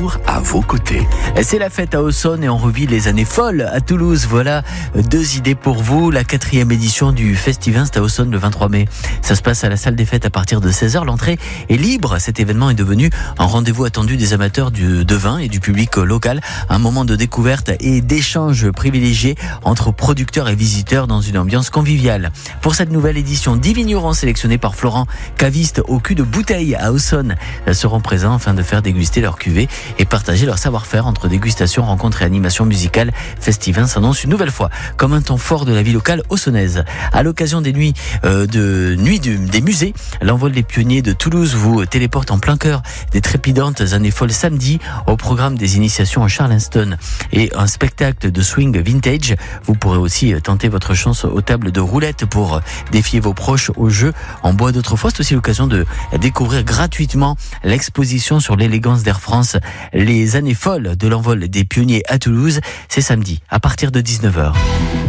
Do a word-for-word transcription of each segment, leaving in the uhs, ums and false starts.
toujours à vos côtés. C'est la fête à Auxonne et on revit les années folles à Toulouse. Voilà deux idées pour vous. La quatrième édition du Festiv'Inst à Auxonne le vingt-trois mai. Ça se passe à la salle des fêtes à partir de seize heures. L'entrée est libre. Cet événement est devenu un rendez-vous attendu des amateurs du, de vin et du public local. Un moment de découverte et d'échange privilégié entre producteurs et visiteurs dans une ambiance conviviale. Pour cette nouvelle édition, dix vignerons sélectionnés par Florent, caviste au cul de bouteille à Auxonne, seront présents afin de faire déguster leur cuvée et partager leur savoir-faire entre dégustation, rencontres et animation musicale. Festiv'Inst s'annonce une nouvelle fois comme un temps fort de la vie locale auxonnaise. À l'occasion des nuits euh, de nuit du, des musées, l'envol des pionniers de Toulouse vous téléporte en plein cœur des trépidantes années folles samedi au programme des initiations en Charleston et un spectacle de swing vintage. Vous pourrez aussi tenter votre chance aux tables de roulette pour défier vos proches au jeu en bois d'autrefois. C'est aussi l'occasion de découvrir gratuitement l'exposition sur l'élégance d'Air France, les années folles de l'envol des pionniers à Toulouse. C'est samedi à partir de dix-neuf heures.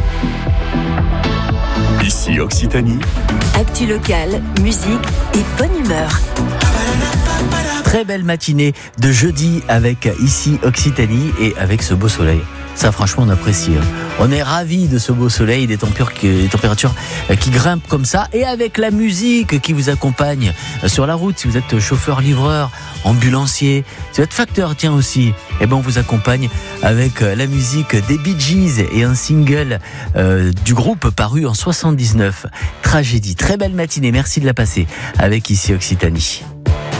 Ici Occitanie. Actu locale, musique et bonne humeur. Très belle matinée de jeudi avec Ici Occitanie et avec ce beau soleil. Ça, franchement, on apprécie. On est ravis de ce beau soleil, des températures qui grimpent comme ça, et avec la musique qui vous accompagne sur la route. Si vous êtes chauffeur, livreur, ambulancier, si vous êtes facteur, tiens aussi, eh ben on vous accompagne avec la musique des Bee Gees et un single euh, du groupe paru en soixante-dix-neuf. Tragédie. Très belle matinée. Merci de la passer avec Ici Occitanie.